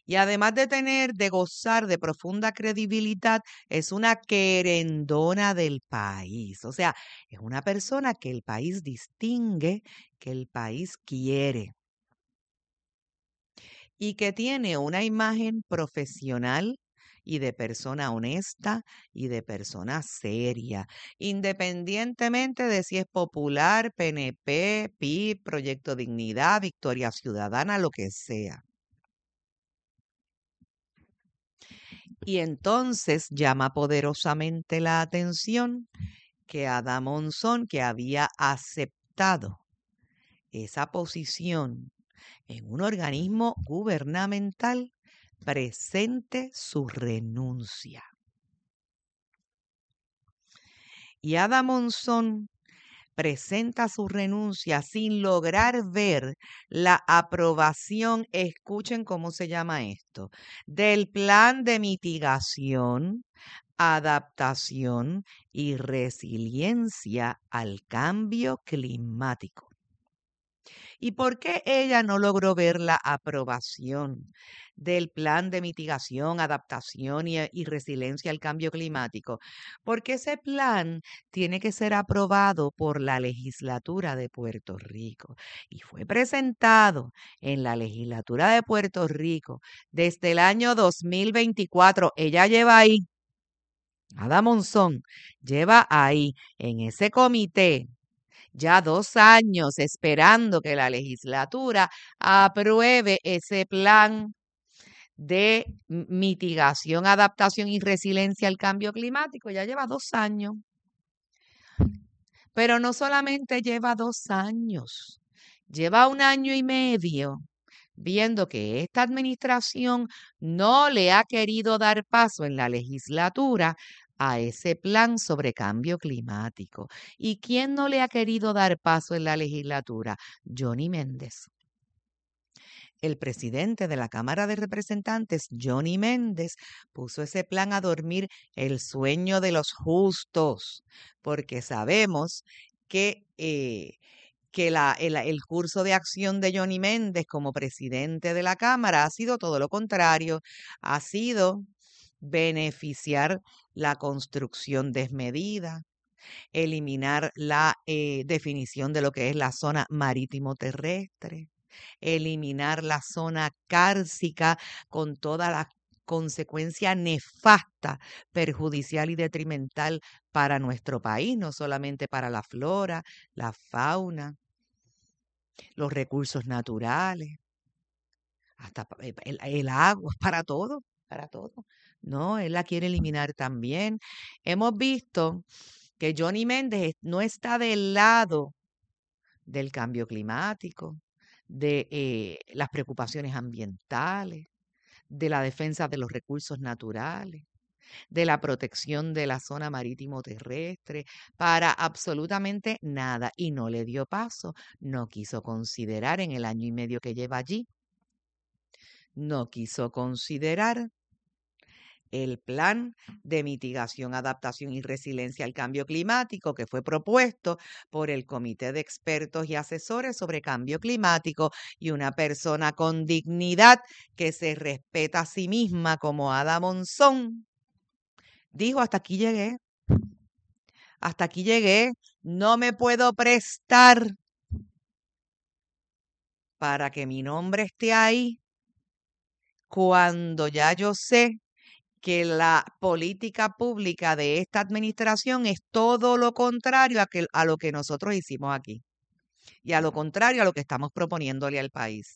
Y además de gozar de profunda credibilidad, es una querendona del país. O sea, es una persona que el país distingue, que el país quiere y que tiene una imagen profesional y de persona honesta y de persona seria, independientemente de si es popular, PNP, PIB, Proyecto Dignidad, Victoria Ciudadana, lo que sea. Y entonces llama poderosamente la atención que Ada Monzón, que había aceptado esa posición en un organismo gubernamental, presente su renuncia. Y Ada Monzón presenta su renuncia sin lograr ver la aprobación, escuchen cómo se llama esto, del plan de mitigación, adaptación y resiliencia al cambio climático. ¿Y por qué ella no logró ver la aprobación del plan de mitigación, adaptación y resiliencia al cambio climático? Porque ese plan tiene que ser aprobado por la legislatura de Puerto Rico y fue presentado en la legislatura de Puerto Rico desde el año 2024. Ella lleva ahí, Ada Monzón, lleva ahí en ese comité ya 2 años esperando que la legislatura apruebe ese plan de mitigación, adaptación y resiliencia al cambio climático. Ya lleva 2 años. Pero no solamente lleva 2 años, lleva 1 año y medio viendo que esta administración no le ha querido dar paso en la legislatura a ese plan sobre cambio climático. ¿Y quién no le ha querido dar paso en la legislatura? Johnny Méndez. El presidente de la Cámara de Representantes, Johnny Méndez, puso ese plan a dormir el sueño de los justos, porque sabemos que el curso de acción de Johnny Méndez como presidente de la Cámara ha sido todo lo contrario, ha sido beneficiar la construcción desmedida, eliminar la definición de lo que es la zona marítimo terrestre, eliminar la zona cárcica con toda la consecuencia nefasta, perjudicial y detrimental para nuestro país, no solamente para la flora, la fauna, los recursos naturales, hasta el agua, para todo, para todo. No, él la quiere eliminar también. Hemos visto que Johnny Méndez no está del lado del cambio climático, de las preocupaciones ambientales, de la defensa de los recursos naturales, de la protección de la zona marítimo terrestre, para absolutamente nada. Y no le dio paso, no quiso considerar en el 1 año y medio que lleva allí, no quiso considerar el plan de mitigación, adaptación y resiliencia al cambio climático que fue propuesto por el Comité de Expertos y Asesores sobre Cambio Climático, y una persona con dignidad que se respeta a sí misma como Ada Monzón dijo: hasta aquí llegué, no me puedo prestar para que mi nombre esté ahí cuando ya yo sé que la política pública de esta administración es todo lo contrario a lo que nosotros hicimos aquí y a lo contrario a lo que estamos proponiéndole al país.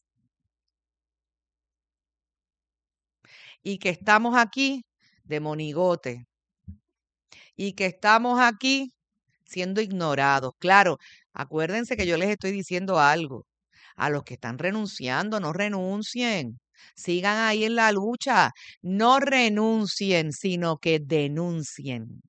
Y que estamos aquí de monigote y que estamos aquí siendo ignorados. Claro, acuérdense que yo les estoy diciendo algo. A los que están renunciando, no renuncien. Sigan ahí en la lucha. No renuncien, sino que denuncien.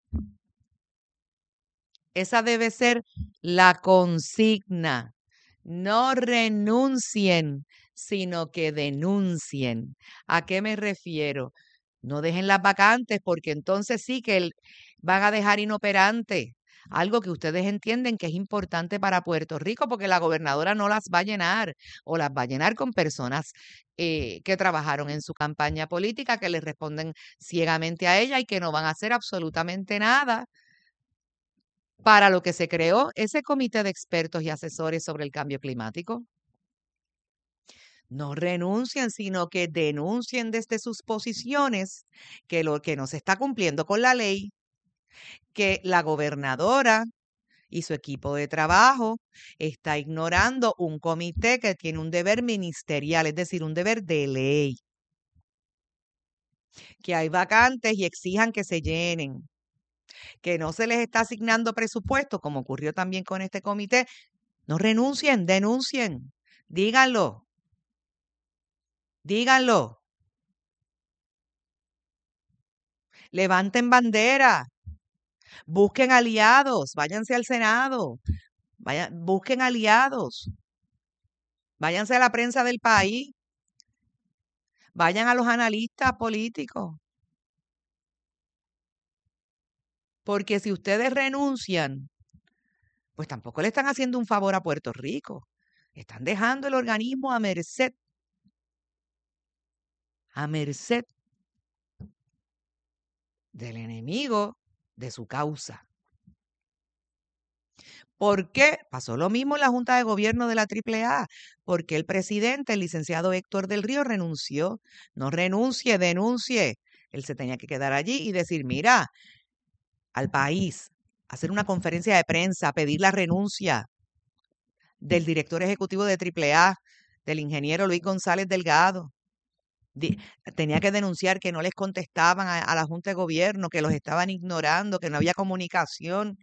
Esa debe ser la consigna. No renuncien, sino que denuncien. ¿A qué me refiero? No dejen las vacantes, porque entonces sí que van a dejar inoperante algo que ustedes entienden que es importante para Puerto Rico, porque la gobernadora no las va a llenar o las va a llenar con personas que trabajaron en su campaña política, que le responden ciegamente a ella y que no van a hacer absolutamente nada para lo que se creó ese comité de expertos y asesores sobre el cambio climático. No renuncien, sino que denuncien desde sus posiciones que lo que no se está cumpliendo con la ley, que la gobernadora y su equipo de trabajo está ignorando un comité que tiene un deber ministerial, es decir, un deber de ley, que hay vacantes y exijan que se llenen, que no se les está asignando presupuesto, como ocurrió también con este comité. No renuncien, denuncien, díganlo, díganlo, levanten bandera, busquen aliados, váyanse al Senado, busquen aliados, váyanse a la prensa del país, vayan a los analistas políticos, porque si ustedes renuncian, pues tampoco le están haciendo un favor a Puerto Rico. Están dejando el organismo a merced del enemigo de su causa. ¿Por qué? Pasó lo mismo en la Junta de Gobierno de la AAA, porque el presidente, el licenciado Héctor del Río, renunció. No renuncie, denuncie. Él se tenía que quedar allí y decir, mira, al país, hacer una conferencia de prensa, pedir la renuncia del director ejecutivo de AAA, del ingeniero Luis González Delgado. Tenía que denunciar que no les contestaban a la Junta de Gobierno, que los estaban ignorando, que no había comunicación,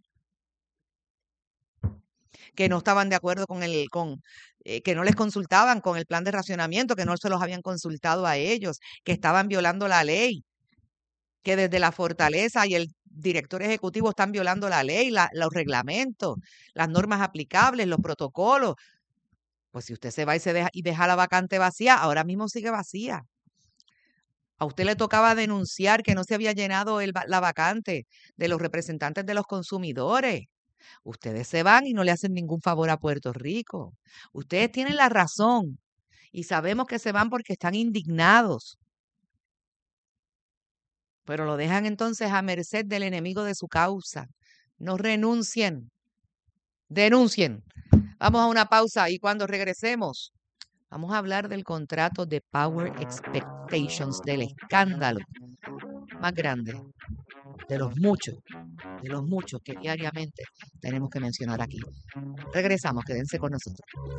que no estaban de acuerdo que no les consultaban con el plan de racionamiento, que no se los habían consultado a ellos, que estaban violando la ley, que desde la fortaleza y el director ejecutivo están violando la ley, los reglamentos, las normas aplicables, los protocolos. Pues si usted se va y deja la vacante vacía, ahora mismo sigue vacía. A usted le tocaba denunciar que no se había llenado la vacante de los representantes de los consumidores. Ustedes se van y no le hacen ningún favor a Puerto Rico. Ustedes tienen la razón y sabemos que se van porque están indignados, pero lo dejan entonces a merced del enemigo de su causa. No renuncien, denuncien. Vamos a una pausa y cuando regresemos, vamos a hablar del contrato de Power Expectations, del escándalo más grande, de los muchos que diariamente tenemos que mencionar aquí. Regresamos, quédense con nosotros.